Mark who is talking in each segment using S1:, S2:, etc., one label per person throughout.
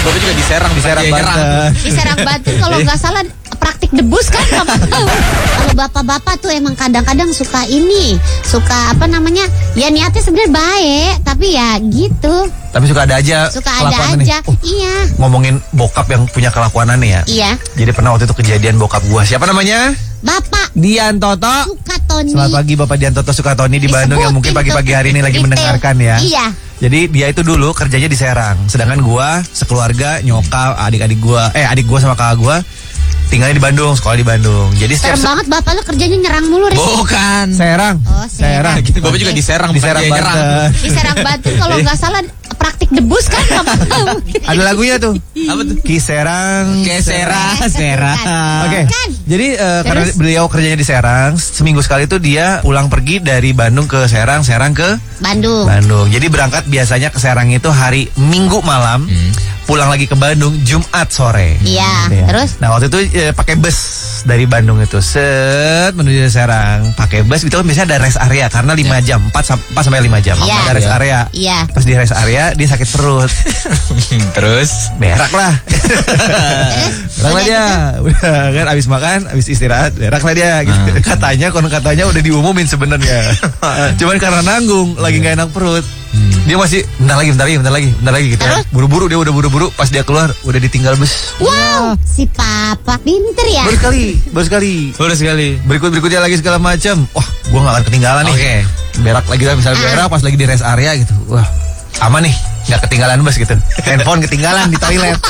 S1: Bapak juga di Serang
S2: Banten.
S3: Di Serang Banten kalau nggak salah praktik debus kan. Kalau bapak-bapak tuh emang kadang-kadang suka apa namanya, ya niatnya sebenarnya baik, tapi ya gitu.
S2: Tapi suka ada aja.
S3: Iya.
S2: Ngomongin bokap yang punya kelakuan aneh ya.
S3: Iya.
S2: Jadi pernah waktu itu kejadian bokap gua. Siapa namanya?
S3: Bapak
S2: Dian Toto
S3: Sukatoni.
S2: Selamat pagi Bapak Dian Toto Sukatoni di Bandung yang mungkin pagi-pagi hari ini lagi mendengarkan ya.
S3: Iya.
S2: Jadi dia itu dulu kerjanya di Serang. Sedangkan gua sekeluarga, nyokap, adik-adik gua, adik gua sama kakak gua tinggalnya di Bandung, sekolah di Bandung. Jadi
S3: serem banget bapak lu kerjanya nyerang mulu, Riz.
S1: Bukan.
S2: Serang.
S3: Oh, Serang.
S1: Bapak juga di Serang,
S2: Di Serang Banten.
S3: Di Serang Banten kalau nggak salah praktik debus kan.
S2: Ada lagunya tuh.
S1: Apa tuh?
S2: Serang.
S1: Serang.
S2: Oke.
S3: Kan?
S2: Jadi karena beliau kerjanya di Serang, seminggu sekali tuh dia pulang pergi dari Bandung ke Serang ke
S3: Bandung.
S2: Jadi berangkat biasanya ke Serang itu hari Minggu malam, pulang lagi ke Bandung Jumat sore.
S3: Iya.
S2: Ya.
S3: Terus?
S2: Nah waktu itu pakai bus dari Bandung itu menuju Serang, pakai bus itu kan biasanya ada rest area karena 5 jam, 4 sampai 5 jam.
S3: Iya.
S2: Ada rest area.
S3: Iya.
S2: Pas di rest area dia sakit perut.
S1: Terus
S2: Berak lah. Berak lah dia. Udah kan abis makan, abis istirahat, berak lah dia gitu. Katanya udah diumumin sebenarnya. Cuman karena nanggung, lagi nggak enak perut. Dia masih bentar lagi gitu.
S3: Terus?
S2: Buru-buru dia udah buru-buru, pas dia keluar udah ditinggal bus.
S3: Wow, si papa pinter ya.
S2: Baru sekali. Berikutnya lagi segala macam. Wah, gua nggak akan ketinggalan nih.
S1: Oke.
S2: Berak lagi lah, misalnya berak pas lagi di rest area gitu. Wah, aman nih, nggak ketinggalan bus gitu. Handphone ketinggalan di toilet.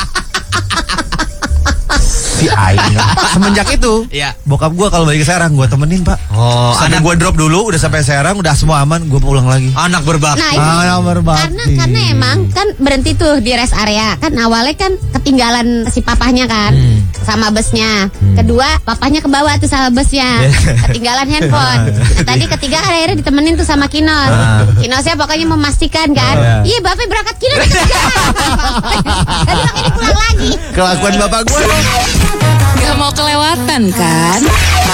S2: Si Aing. Semenjak itu,
S1: Iya.
S2: bokap gua kalau balik ke Serang gua temenin, Pak.
S1: Oh,
S2: Sampai
S1: anak
S2: gua drop dulu, udah sampai Serang, udah semua aman, gua pulang lagi.
S1: anak berbakti.
S3: Nah, itu
S2: Nomor bakti.
S3: karena emang kan berhenti tuh di rest area. Kan awalnya kan ketinggalan si papahnya kan sama busnya. Kedua, papahnya kebawa tuh sama busnya. Ketinggalan handphone. Nah, tadi ketiga kan akhirnya ditemenin tuh sama Kinos. Kinosnya pokoknya memastikan kan. Iya, bapak berangkat Kinos ketinggalan. Tadi makanya pulang lagi.
S2: Kelakuan bapak gua.
S4: Gak mau kelewatan kan?